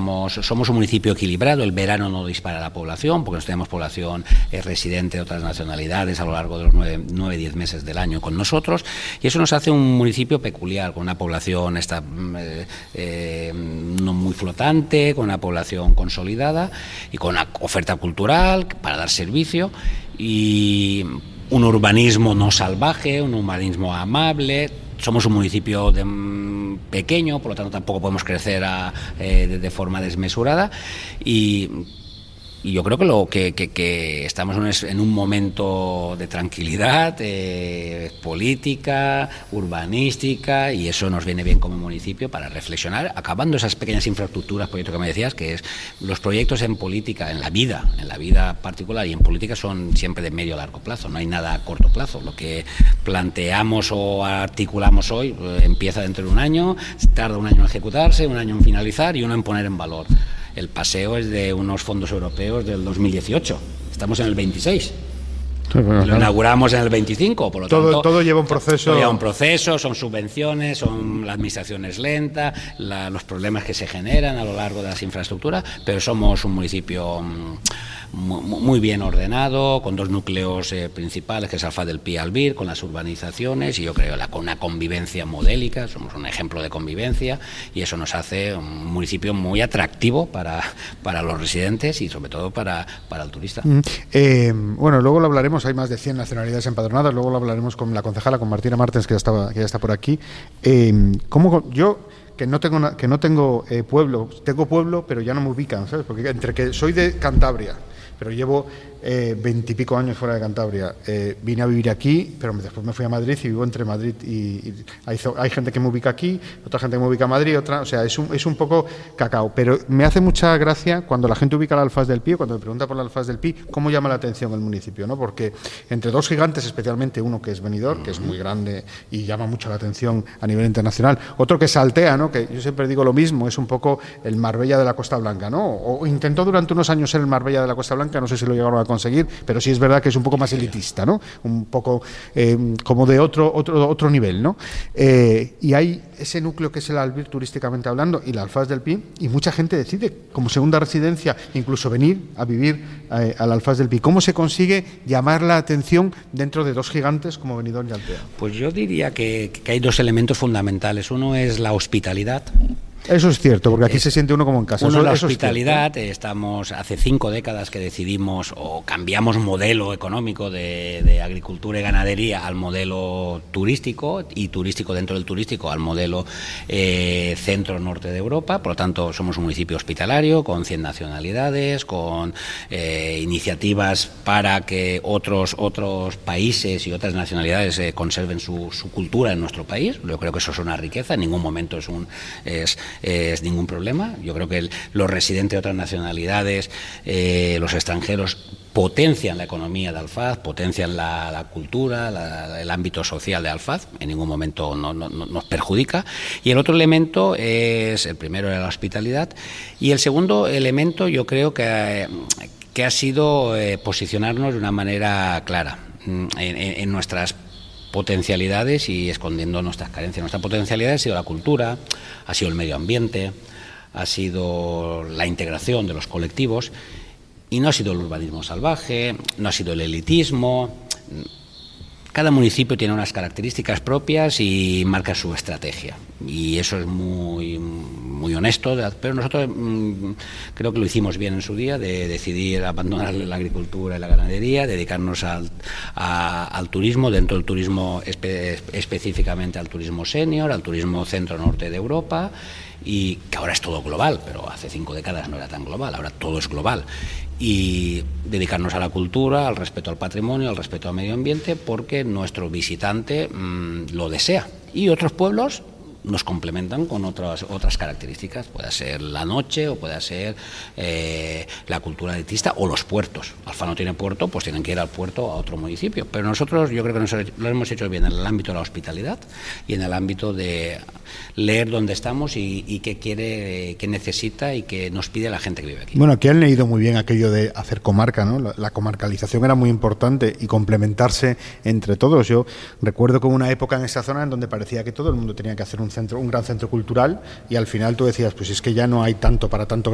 Somos un municipio equilibrado, el verano no dispara la población, porque nosotros tenemos población residente de otras nacionalidades a lo largo de los 9-10 meses del año con nosotros, y eso nos hace un municipio peculiar, con una población no muy flotante, con una población consolidada y con una oferta cultural para dar servicio, y un urbanismo no salvaje, un urbanismo amable. Somos un municipio pequeño, por lo tanto tampoco podemos crecer de forma desmesurada, y yo creo que estamos en un momento de tranquilidad política, urbanística, y eso nos viene bien como municipio para reflexionar, acabando esas pequeñas infraestructuras, proyecto que me decías, que es los proyectos en política, en la vida particular y en política son siempre de medio a largo plazo, no hay nada a corto plazo. Lo que planteamos o articulamos hoy empieza dentro de un año, tarda un año en ejecutarse, un año en finalizar y uno en poner en valor. El paseo es de unos fondos europeos del 2018. Estamos en el 26. Sí, bueno, lo inauguramos en el 25, por lo tanto... Todo lleva un proceso... Todo lleva un proceso, son subvenciones, la administración es lenta, los problemas que se generan a lo largo de las infraestructuras, pero somos un municipio muy bien ordenado, con dos núcleos principales, que es Alfaz del Pi y Albir, con las urbanizaciones, y yo creo con una convivencia modélica, somos un ejemplo de convivencia, y eso nos hace un municipio muy atractivo para los residentes y sobre todo para el turista. Bueno, luego lo hablaremos, hay más de 100 nacionalidades empadronadas, luego lo hablaremos con la concejala, con Martina Martens, que ya está por aquí. ¿Cómo yo... que no tengo pueblo, tengo pueblo, pero ya no me ubican, ¿sabes? Porque entre que soy de Cantabria, pero llevo 20 y pico años fuera de Cantabria, vine a vivir aquí, pero después me fui a Madrid y vivo entre Madrid y hay gente que me ubica aquí, otra gente que me ubica a Madrid, o sea, es un poco cacao, pero me hace mucha gracia cuando la gente ubica el Alfaz del Pi, cuando me pregunta por el Alfaz del Pi, cómo llama la atención el municipio, ¿no? Porque entre dos gigantes, especialmente uno que es Benidorm, que es muy grande y llama mucho la atención a nivel internacional, otro que saltea, ¿no? Que yo siempre digo lo mismo, es un poco el Marbella de la Costa Blanca, ¿no? O intentó durante unos años ser el Marbella de la Costa Blanca, no sé si lo llegaron a conseguir, pero sí es verdad que es un poco más elitista, ¿no? Un poco como de otro nivel, ¿no? Y hay ese núcleo que es el Albir turísticamente hablando y el Alfaz del Pi, y mucha gente decide como segunda residencia incluso venir a vivir al Alfaz del Pi. ¿Cómo se consigue llamar la atención dentro de dos gigantes como Benidorm y Altea? Pues yo diría que hay dos elementos fundamentales. Uno es la hospitalidad. Eso es cierto, porque aquí se siente uno como en casa. Uno, la hospitalidad, estamos hace 5 décadas que decidimos o cambiamos modelo económico de agricultura y ganadería al modelo turístico, y turístico dentro del turístico al modelo centro-norte de Europa. Por lo tanto, somos un municipio hospitalario con 100 nacionalidades, con iniciativas para que otros países y otras nacionalidades conserven su cultura en nuestro país. Yo creo que eso es una riqueza, en ningún momento es ningún problema. Yo creo que los residentes de otras nacionalidades, los extranjeros, potencian la economía de Alfaz, potencian la cultura, el ámbito social de Alfaz, en ningún momento nos perjudica. Y el otro elemento es, el primero era la hospitalidad, y el segundo elemento yo creo que ha sido posicionarnos de una manera clara en nuestras potencialidades y escondiendo nuestras carencias. Nuestra potencialidad ha sido la cultura, ha sido el medio ambiente, ha sido la integración de los colectivos, y no ha sido el urbanismo salvaje, no ha sido el elitismo. Cada municipio tiene unas características propias y marca su estrategia, y eso es muy honesto, pero nosotros creo que lo hicimos bien en su día, de decidir abandonar la agricultura y la ganadería, dedicarnos al turismo, dentro del turismo específicamente al turismo senior, al turismo centro-norte de Europa, y que ahora es todo global, pero hace 5 décadas no era tan global, ahora todo es global. Y dedicarnos a la cultura, al respeto al patrimonio, al respeto al medio ambiente, porque nuestro visitante lo desea. Y otros pueblos nos complementan con otras características, puede ser la noche o puede ser la cultura elitista o los puertos. Alfaz no tiene puerto, pues tienen que ir al puerto a otro municipio, pero nosotros yo creo que lo hemos hecho bien en el ámbito de la hospitalidad y en el ámbito de leer dónde estamos y qué quiere, qué necesita y qué nos pide la gente que vive aquí. Bueno, aquí han leído muy bien aquello de hacer comarca, ¿no? La comarcalización era muy importante y complementarse entre todos. Yo recuerdo que hubo una época en esa zona en donde parecía que todo el mundo tenía que hacer un gran centro cultural, y al final tú decías, pues es que ya no hay tanto para tanto